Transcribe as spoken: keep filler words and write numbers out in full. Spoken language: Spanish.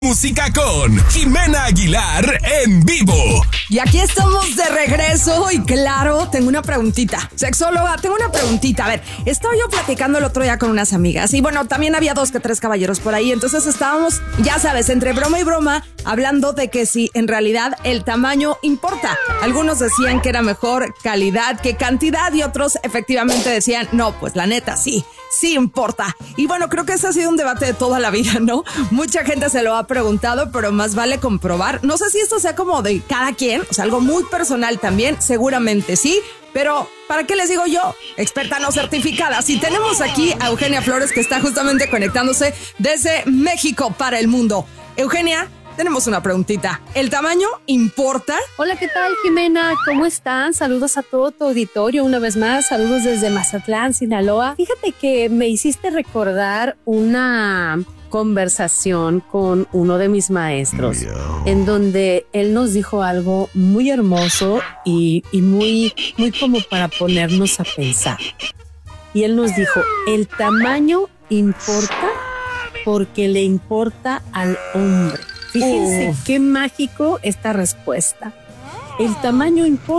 Música con Jimena Aguilar en vivo. Y aquí estamos de regreso y claro, tengo una preguntita. Sexóloga, tengo una preguntita. A ver, estaba yo platicando el otro día con unas amigas y bueno, también había dos que tres caballeros por ahí. Entonces estábamos, ya sabes, entre broma y broma, hablando de que si en realidad el tamaño importa. Algunos decían que era mejor calidad que cantidad y otros efectivamente decían, no, pues la neta sí, sí importa. Y bueno, creo que ese ha sido un debate de toda la vida, ¿no? Mucha gente se lo ha preguntado, pero más vale comprobar. No sé si esto sea como de cada quien, o sea, algo muy personal también, seguramente sí, pero ¿para qué les digo yo? Experta no certificada. Si tenemos aquí a Eugenia Flores, que está justamente conectándose desde México para el mundo. Eugenia, tenemos una preguntita. ¿El tamaño importa? Hola, ¿qué tal, Jimena? ¿Cómo están? Saludos a todo tu auditorio una vez más. Saludos desde Mazatlán, Sinaloa. Fíjate que me hiciste recordar una conversación con uno de mis maestros, en donde él nos dijo algo muy hermoso y, y muy, muy como para ponernos a pensar. Y él nos dijo, el tamaño importa porque le importa al hombre. Fíjense oh. qué mágico esta respuesta. El tamaño importa